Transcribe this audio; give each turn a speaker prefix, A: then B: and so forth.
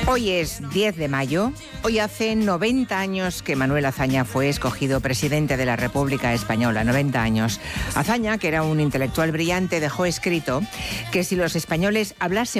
A: Hoy es 10 de mayo. Hoy hace 90 años que Manuel Azaña fue escogido presidente de la República Española. 90 años. Azaña, que era un intelectual brillante, dejó escrito que si los españoles hablasen